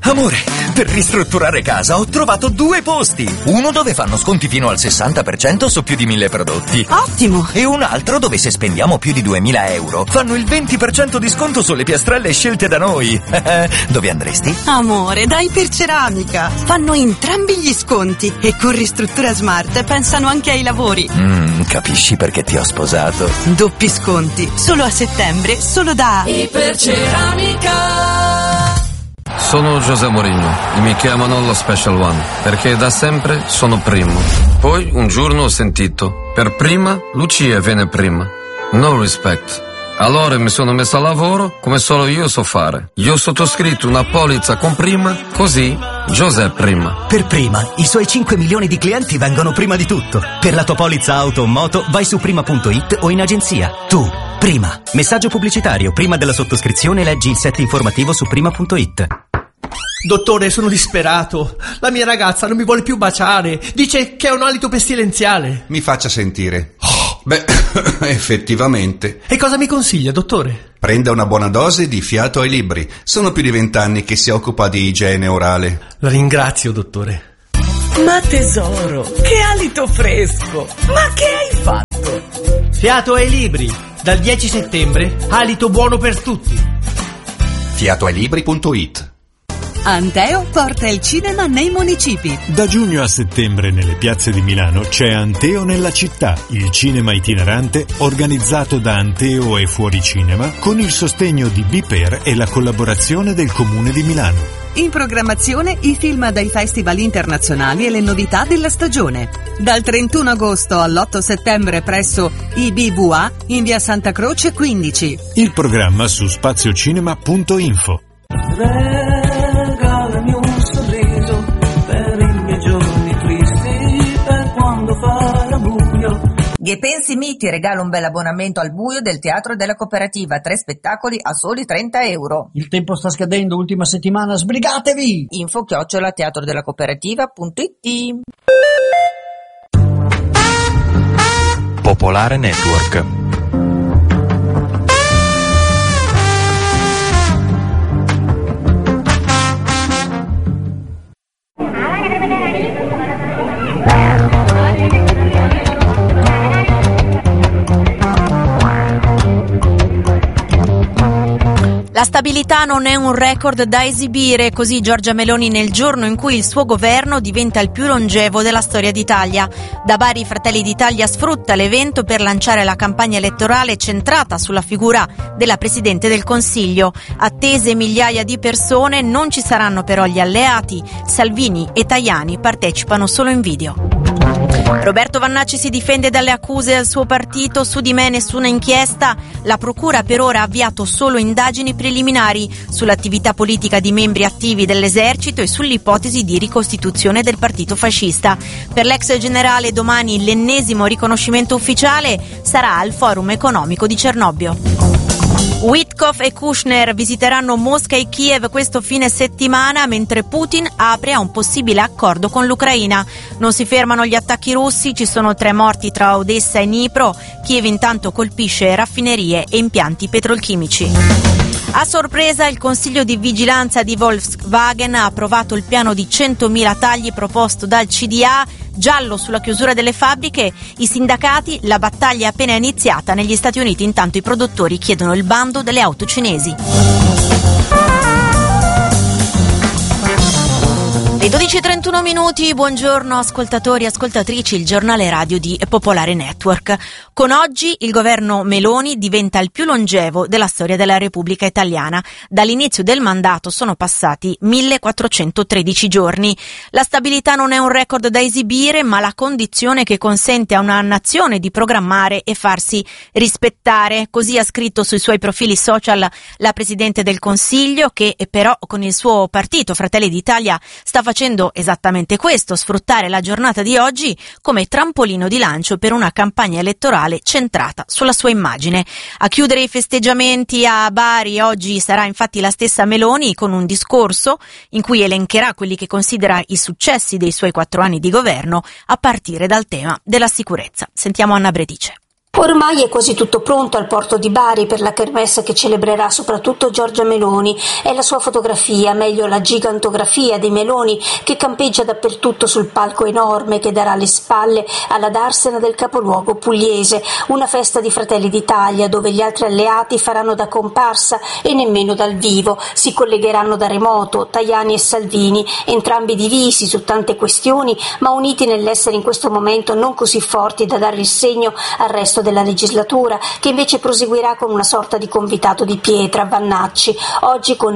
Amore, per ristrutturare casa ho trovato 2 posti. Uno dove fanno sconti fino al 60% su più di 1000 prodotti. Ottimo! E un altro dove se spendiamo più di 2000 euro fanno il 20% di sconto sulle piastrelle scelte da noi. Dove andresti? Amore, da Iperceramica. Fanno entrambi gli sconti e con Ristruttura Smart pensano anche ai lavori. Capisci perché ti ho sposato. Doppi sconti, solo a settembre, solo da Iperceramica. Sono José Mourinho e mi chiamano lo Special One perché da sempre sono primo. Poi un giorno ho sentito: per prima Lucia viene prima. No respect. Allora mi sono messo a lavoro come solo io so fare. Io ho sottoscritto una polizza con prima, così José prima. Per prima, i suoi 5 milioni di clienti vengono prima di tutto. Per la tua polizza auto o moto vai su prima.it o in agenzia. Tu, prima. Messaggio pubblicitario. Prima della sottoscrizione leggi il set informativo su prima.it. Dottore, sono disperato. La mia ragazza non mi vuole più baciare. Dice che ha un alito pestilenziale. Mi faccia sentire. Beh, effettivamente. E cosa mi consiglia, dottore? Prenda una buona dose di Fiato ai Libri. Sono più di 20 anni che si occupa di igiene orale. La ringrazio, dottore. Ma tesoro, che alito fresco. Ma che hai fatto? Fiato ai Libri. Dal 10 settembre, alito buono per tutti. Fiatoailibri.it. Anteo porta il cinema nei municipi. Da giugno a settembre nelle piazze di Milano c'è Anteo nella città, il cinema itinerante organizzato da Anteo e Fuori Cinema con il sostegno di Biper e la collaborazione del Comune di Milano. In programmazione i film dai festival internazionali e le novità della stagione. Dal 31 agosto all'8 settembre presso IBVA in via Santa Croce 15. Il programma su spaziocinema.info. Regalami un sorriso per i miei giorni tristi, per quando farà buio. Ghepensi Mi ti regala un bel abbonamento al buio del Teatro della Cooperativa, 3 spettacoli a soli 30 euro. Il tempo sta scadendo, ultima settimana, sbrigatevi! info@teatrodellacooperativa.it. Popolare Network. La stabilità non è un record da esibire, così Giorgia Meloni nel giorno in cui il suo governo diventa il più longevo della storia d'Italia. Da Bari Fratelli d'Italia sfrutta l'evento per lanciare la campagna elettorale centrata sulla figura della Presidente del Consiglio. Attese migliaia di persone, non ci saranno però gli alleati. Salvini e Tajani partecipano solo in video. Roberto Vannacci si difende dalle accuse al suo partito, su di me nessuna inchiesta. La procura per ora ha avviato solo indagini preliminari sull'attività politica di membri attivi dell'esercito e sull'ipotesi di ricostituzione del partito fascista. Per l'ex generale domani l'ennesimo riconoscimento ufficiale sarà al Forum economico di Cernobbio. Witkoff e Kushner visiteranno Mosca e Kiev questo fine settimana, mentre Putin apre a un possibile accordo con l'Ucraina. Non si fermano gli attacchi russi, ci sono 3 morti tra Odessa e Dnipro. Kiev intanto colpisce raffinerie e impianti petrolchimici. A sorpresa il Consiglio di Vigilanza di Volkswagen ha approvato il piano di 100.000 tagli proposto dal CDA, giallo sulla chiusura delle fabbriche, i sindacati, la battaglia è appena iniziata. Negli Stati Uniti intanto i produttori chiedono il bando delle auto cinesi. Le 12:31 minuti, buongiorno ascoltatori e ascoltatrici, il giornale radio di Popolare Network. Con oggi il governo Meloni diventa il più longevo della storia della Repubblica Italiana. Dall'inizio del mandato sono passati 1413 giorni. La stabilità non è un record da esibire, ma la condizione che consente a una nazione di programmare e farsi rispettare. Così ha scritto sui suoi profili social la Presidente del Consiglio, che però con il suo partito Fratelli d'Italia sta facendo esattamente questo, sfruttare la giornata di oggi come trampolino di lancio per una campagna elettorale centrata sulla sua immagine. A chiudere i festeggiamenti a Bari oggi sarà infatti la stessa Meloni con un discorso in cui elencherà quelli che considera i successi dei suoi 4 anni di governo, a partire dal tema della sicurezza. Sentiamo Anna Bredice. Ormai è quasi tutto pronto al porto di Bari per la kermesse che celebrerà soprattutto Giorgia Meloni. È la sua fotografia, meglio la gigantografia di Meloni, che campeggia dappertutto sul palco enorme che darà le spalle alla darsena del capoluogo pugliese. Una festa di Fratelli d'Italia dove gli altri alleati faranno da comparsa e nemmeno dal vivo. Si collegheranno da remoto Tajani e Salvini, entrambi divisi su tante questioni ma uniti nell'essere in questo momento non così forti da dare il segno al resto della legislatura, che invece proseguirà con una sorta di convitato di pietra, Vannacci. Oggi, con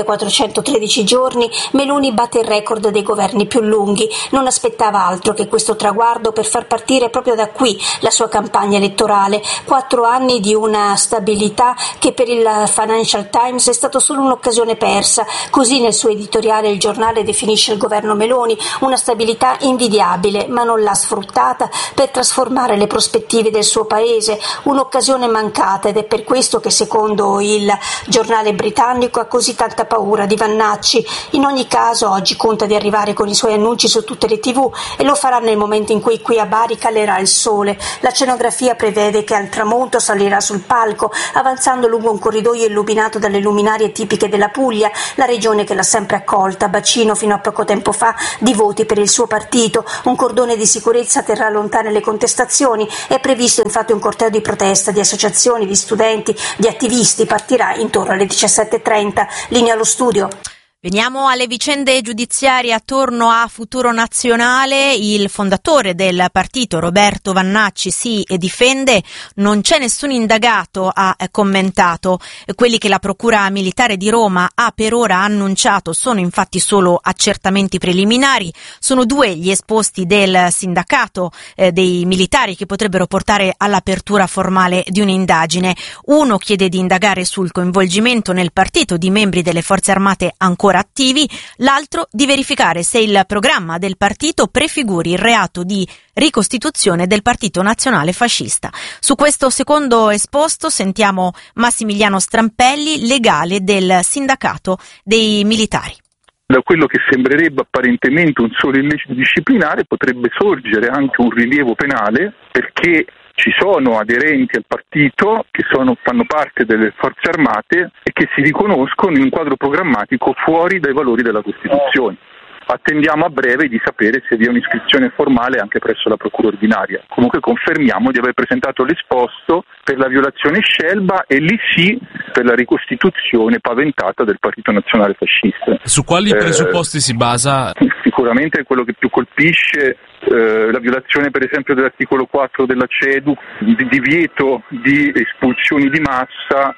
1413 giorni, Meloni batte il record dei governi più lunghi. Non aspettava altro che questo traguardo per far partire proprio da qui la sua campagna elettorale. 4 anni di una stabilità che per il Financial Times è stato solo un'occasione persa. Così nel suo editoriale il giornale definisce il governo Meloni una stabilità invidiabile, ma non l'ha sfruttata per trasformare le prospettive del suo paese, un'occasione mancata, ed è per questo che secondo il giornale britannico ha così tanta paura di Vannacci. In ogni caso oggi conta di arrivare con i suoi annunci su tutte le TV e lo farà nel momento in cui qui a Bari calerà il sole. La scenografia prevede che al tramonto salirà sul palco avanzando lungo un corridoio illuminato dalle luminarie tipiche della Puglia, la regione che l'ha sempre accolta, bacino fino a poco tempo fa di voti per il suo partito. Un cordone di sicurezza terrà lontane le contestazioni. È previsto infatti un corteo di protesta di associazioni, di studenti, di attivisti. Partirà intorno alle 17:30. Linea allo studio. Veniamo alle vicende giudiziarie attorno a Futuro Nazionale. Il fondatore del partito, Roberto Vannacci, si difende. Non c'è nessun indagato, ha commentato. Quelli che la Procura Militare di Roma ha per ora annunciato sono infatti solo accertamenti preliminari. Sono 2 gli esposti del sindacato dei militari che potrebbero portare all'apertura formale di un'indagine. Uno chiede di indagare sul coinvolgimento nel partito di membri delle forze armate ancora attivi, l'altro di verificare se il programma del partito prefiguri il reato di ricostituzione del Partito Nazionale Fascista. Su questo secondo esposto sentiamo Massimiliano Strampelli, legale del sindacato dei militari. Da quello che sembrerebbe apparentemente un solo illecito disciplinare potrebbe sorgere anche un rilievo penale, perché ci sono aderenti al partito che fanno parte delle forze armate e che si riconoscono in un quadro programmatico fuori dai valori della Costituzione. Attendiamo a breve di sapere se vi è un'iscrizione formale anche presso la Procura ordinaria. Comunque confermiamo di aver presentato l'esposto per la violazione Scelba e lì sì per la ricostituzione paventata del Partito Nazionale Fascista. Su quali presupposti si basa? Sicuramente quello che più colpisce la violazione per esempio dell'articolo 4 della CEDU, di divieto di espulsioni di massa.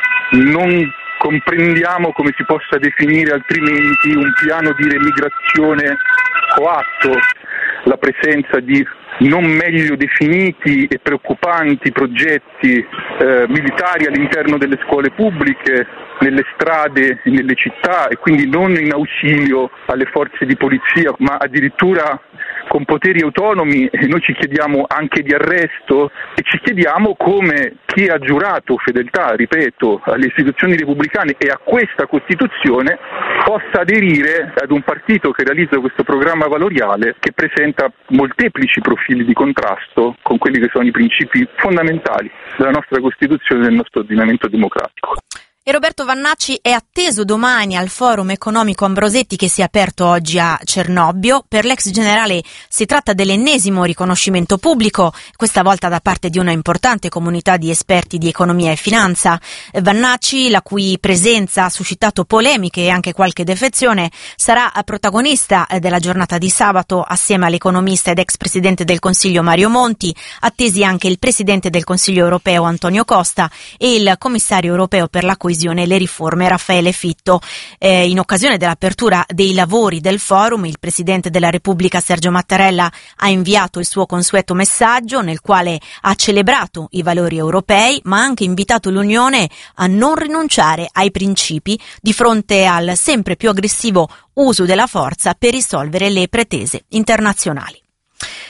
Non comprendiamo come si possa definire altrimenti un piano di remigrazione coatto, la presenza di non meglio definiti e preoccupanti progetti militari all'interno delle scuole pubbliche, nelle strade e nelle città, e quindi non in ausilio alle forze di polizia, ma addirittura con poteri autonomi. E noi ci chiediamo anche di arresto e ci chiediamo come chi ha giurato fedeltà, ripeto, alle istituzioni repubblicane e a questa Costituzione possa aderire ad un partito che realizza questo programma valoriale che presenta molteplici profili di contrasto con quelli che sono i principi fondamentali della nostra Costituzione e del nostro ordinamento democratico. E Roberto Vannacci è atteso domani al Forum Economico Ambrosetti che si è aperto oggi a Cernobbio. Per l'ex generale si tratta dell'ennesimo riconoscimento pubblico, questa volta da parte di una importante comunità di esperti di economia e finanza. Vannacci, la cui presenza ha suscitato polemiche e anche qualche defezione, sarà protagonista della giornata di sabato assieme all'economista ed ex presidente del Consiglio Mario Monti, attesi anche il presidente del Consiglio europeo Antonio Costa e il commissario europeo per la coesione e le riforme Raffaele Fitto. In occasione dell'apertura dei lavori del forum, il Presidente della Repubblica Sergio Mattarella ha inviato il suo consueto messaggio nel quale ha celebrato i valori europei, ma ha anche invitato l'Unione a non rinunciare ai principi di fronte al sempre più aggressivo uso della forza per risolvere le pretese internazionali.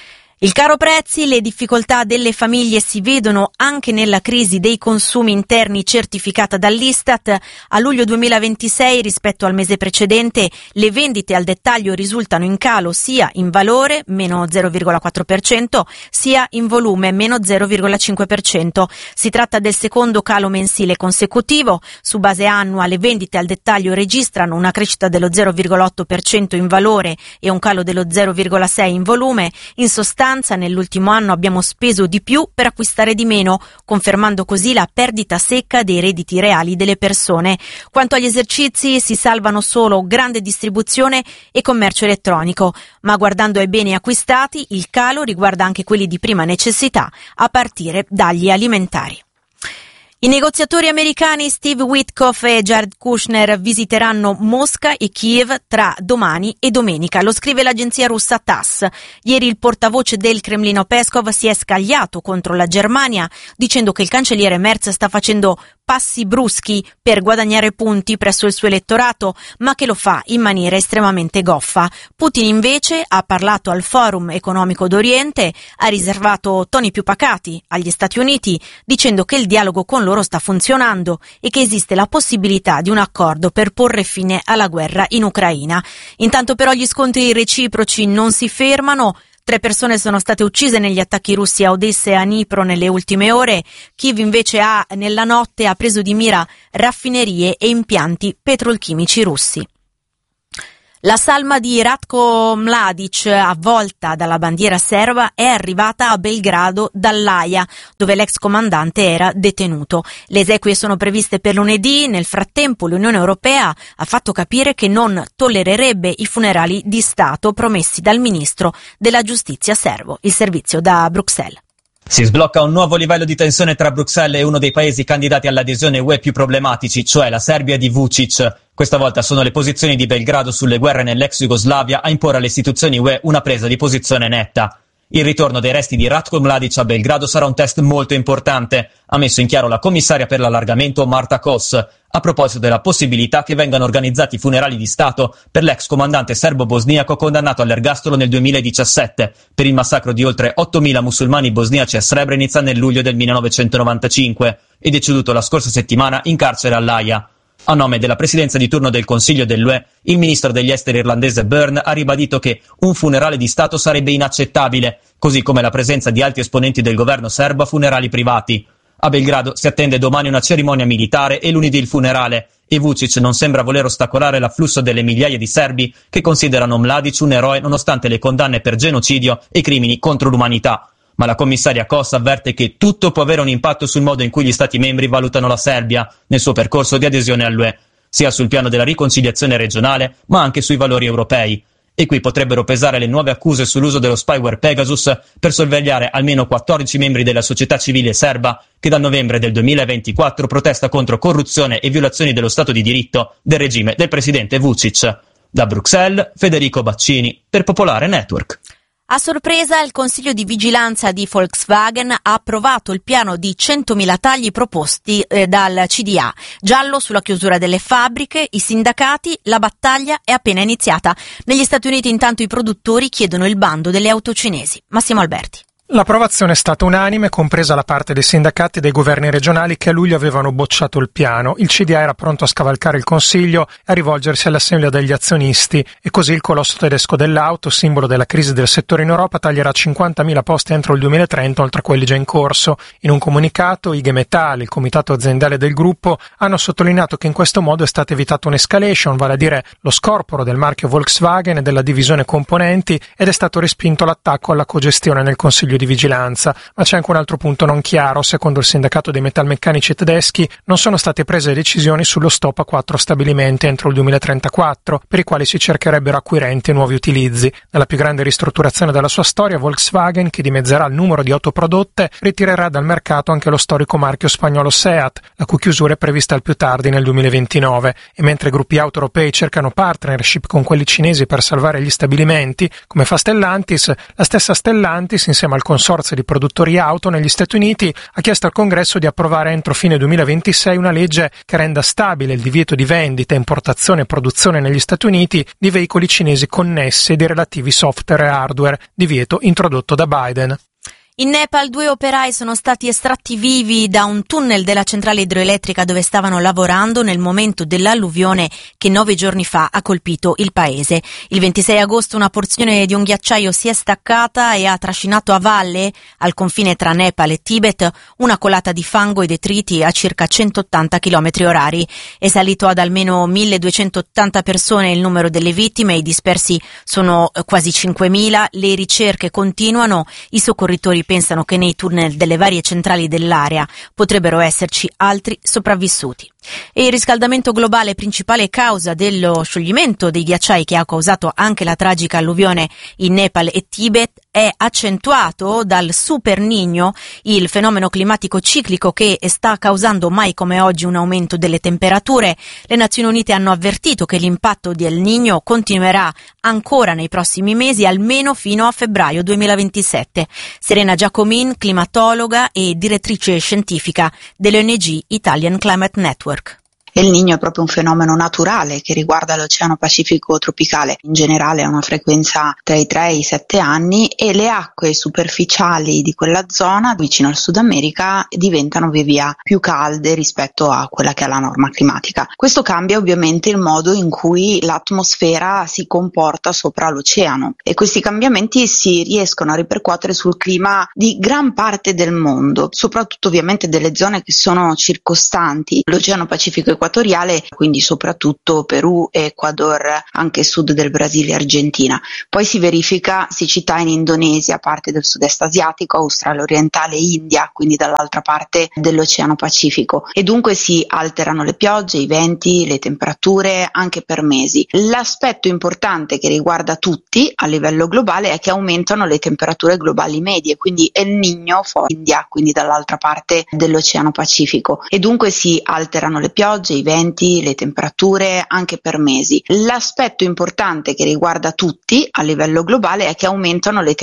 Il caro prezzi, le difficoltà delle famiglie si vedono anche nella crisi dei consumi interni certificata dall'Istat. A luglio 2026 rispetto al mese precedente le vendite al dettaglio risultano in calo sia in valore, meno 0,4%, sia in volume, meno 0,5%. Si tratta del secondo calo mensile consecutivo. Su base annua le vendite al dettaglio registrano una crescita dello 0,8% in valore e un calo dello 0,6% in volume. In sostanza, nell'ultimo anno abbiamo speso di più per acquistare di meno, confermando così la perdita secca dei redditi reali delle persone. Quanto agli esercizi, si salvano solo grande distribuzione e commercio elettronico, ma guardando ai beni acquistati, il calo riguarda anche quelli di prima necessità, a partire dagli alimentari. I negoziatori americani Steve Witkoff e Jared Kushner visiteranno Mosca e Kiev tra domani e domenica, lo scrive l'agenzia russa TASS. Ieri il portavoce del Cremlino Peskov si è scagliato contro la Germania, dicendo che il cancelliere Merz sta facendo passi bruschi per guadagnare punti presso il suo elettorato, ma che lo fa in maniera estremamente goffa. Putin invece ha parlato al Forum economico d'Oriente, ha riservato toni più pacati agli Stati Uniti, dicendo che il dialogo con loro sta funzionando e che esiste la possibilità di un accordo per porre fine alla guerra in Ucraina. Intanto però gli scontri reciproci non si fermano. 3 persone sono state uccise negli attacchi russi a Odessa e a Dnipro nelle ultime ore. Kiev invece nella notte ha preso di mira raffinerie e impianti petrolchimici russi. La salma di Ratko Mladic, avvolta dalla bandiera serba, è arrivata a Belgrado dall'Aia, dove l'ex comandante era detenuto. Le esequie sono previste per lunedì. Nel frattempo l'Unione Europea ha fatto capire che non tollererebbe i funerali di Stato promessi dal ministro della giustizia serbo. Il servizio da Bruxelles. Si sblocca un nuovo livello di tensione tra Bruxelles e uno dei paesi candidati all'adesione UE più problematici, cioè la Serbia di Vučić. Questa volta sono le posizioni di Belgrado sulle guerre nell'ex Jugoslavia a imporre alle istituzioni UE una presa di posizione netta. Il ritorno dei resti di Ratko Mladic a Belgrado sarà un test molto importante, ha messo in chiaro la commissaria per l'allargamento Marta Kos, a proposito della possibilità che vengano organizzati funerali di Stato per l'ex comandante serbo-bosniaco condannato all'ergastolo nel 2017 per il massacro di oltre 8.000 musulmani bosniaci a Srebrenica nel luglio del 1995 e deceduto la scorsa settimana in carcere all'Aia. A nome della presidenza di turno del Consiglio dell'UE, il ministro degli esteri irlandese Byrne ha ribadito che un funerale di Stato sarebbe inaccettabile, così come la presenza di alti esponenti del governo serbo a funerali privati. A Belgrado si attende domani una cerimonia militare e lunedì il funerale, e Vučić non sembra voler ostacolare l'afflusso delle migliaia di serbi che considerano Mladic un eroe nonostante le condanne per genocidio e crimini contro l'umanità. Ma la commissaria Kos avverte che tutto può avere un impatto sul modo in cui gli Stati membri valutano la Serbia nel suo percorso di adesione all'UE, sia sul piano della riconciliazione regionale, ma anche sui valori europei. E qui potrebbero pesare le nuove accuse sull'uso dello spyware Pegasus per sorvegliare almeno 14 membri della società civile serba che dal novembre del 2024 protesta contro corruzione e violazioni dello Stato di diritto del regime del presidente Vučić. Da Bruxelles, Federico Baccini, per Popolare Network. A sorpresa, il Consiglio di Vigilanza di Volkswagen ha approvato il piano di 100.000 tagli proposti dal CDA. Giallo sulla chiusura delle fabbriche, i sindacati, la battaglia è appena iniziata. Negli Stati Uniti intanto i produttori chiedono il bando delle auto cinesi. Massimo Alberti. L'approvazione è stata unanime, compresa la parte dei sindacati e dei governi regionali che a luglio avevano bocciato il piano. Il CDA era pronto a scavalcare il Consiglio e a rivolgersi all'assemblea degli azionisti e così il colosso tedesco dell'auto, simbolo della crisi del settore in Europa, taglierà 50.000 posti entro il 2030, oltre a quelli già in corso. In un comunicato, IG Metall, il comitato aziendale del gruppo, hanno sottolineato che in questo modo è stata evitata un'escalation, vale a dire lo scorporo del marchio Volkswagen e della divisione componenti, ed è stato respinto l'attacco alla cogestione nel Consiglio di Vigilanza. Ma c'è anche un altro punto non chiaro. Secondo il sindacato dei metalmeccanici tedeschi non sono state prese decisioni sullo stop a 4 stabilimenti entro il 2034, per i quali si cercherebbero acquirenti e nuovi utilizzi. Nella più grande ristrutturazione della sua storia, Volkswagen, che dimezzerà il numero di auto prodotte, ritirerà dal mercato anche lo storico marchio spagnolo Seat, la cui chiusura è prevista al più tardi nel 2029. E mentre gruppi auto europei cercano partnership con quelli cinesi per salvare gli stabilimenti, come fa Stellantis, la stessa Stellantis, insieme al consorzio di produttori auto negli Stati Uniti, ha chiesto al Congresso di approvare entro fine 2026 una legge che renda stabile il divieto di vendita, importazione e produzione negli Stati Uniti di veicoli cinesi connessi e di relativi software e hardware, divieto introdotto da Biden. In Nepal 2 operai sono stati estratti vivi da un tunnel della centrale idroelettrica dove stavano lavorando nel momento dell'alluvione che 9 giorni fa ha colpito il paese. Il 26 agosto una porzione di un ghiacciaio si è staccata e ha trascinato a valle, al confine tra Nepal e Tibet, una colata di fango e detriti a circa 180 km/h. È salito ad almeno 1280 persone il numero delle vittime, i dispersi sono quasi 5.000, le ricerche continuano, i soccorritori pensano che nei tunnel delle varie centrali dell'area potrebbero esserci altri sopravvissuti. E il riscaldamento globale, principale causa dello scioglimento dei ghiacciai che ha causato anche la tragica alluvione in Nepal e Tibet, è accentuato dal Super Niño, il fenomeno climatico ciclico che sta causando mai come oggi un aumento delle temperature. Le Nazioni Unite hanno avvertito che l'impatto di El Niño continuerà ancora nei prossimi mesi, almeno fino a febbraio 2027. Serena Giacomin, climatologa e direttrice scientifica dell'ONG Italian Climate Network. El Niño è proprio un fenomeno naturale che riguarda l'Oceano Pacifico tropicale. In generale ha una frequenza tra i 3 e i 7 anni e le acque superficiali di quella zona vicino al Sud America diventano via via più calde rispetto a quella che è la norma climatica. Questo cambia ovviamente il modo in cui l'atmosfera si comporta sopra l'oceano e questi cambiamenti si riescono a ripercuotere sul clima di gran parte del mondo, soprattutto ovviamente delle zone che sono circostanti l'Oceano Pacifico equatoriale, quindi soprattutto Perù, Ecuador, anche sud del Brasile e Argentina. Poi si verifica siccità in Indonesia, parte del sud-est asiatico, Australia orientale, India, quindi dall'altra parte dell'Oceano Pacifico, e dunque si alterano le piogge, i venti, le temperature anche per mesi. L'aspetto importante che riguarda tutti a livello globale è che aumentano le temperature globali medie, quindi El Niño India, quindi dall'altra parte dell'Oceano Pacifico, e dunque si alterano le piogge, i venti, le temperature anche per mesi. L'aspetto importante che riguarda tutti a livello globale è che aumentano le temperature